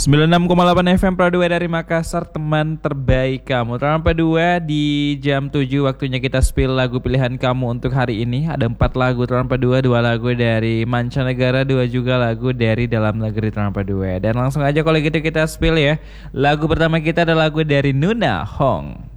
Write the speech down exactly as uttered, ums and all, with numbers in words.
sembilan puluh enam koma delapan F M Pro dua dari Makassar, teman terbaik kamu. Rampa dua di jam tujuh waktunya kita spill lagu pilihan kamu untuk hari ini. Ada empat lagu Rampa dua, dua lagu dari mancanegara, dua juga lagu dari dalam negeri Rampa dua. Dan langsung aja kalau gitu kita spill ya. Lagu pertama kita adalah lagu dari Nuna Hong.